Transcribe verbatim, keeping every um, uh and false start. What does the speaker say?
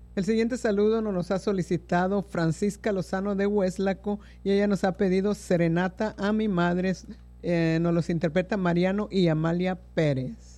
El siguiente saludo nos los ha solicitado Francisca Lozano de Hueslaco y ella nos ha pedido Serenata a mi madre. Eh, nos los interpreta Mariano y Amalia Pérez.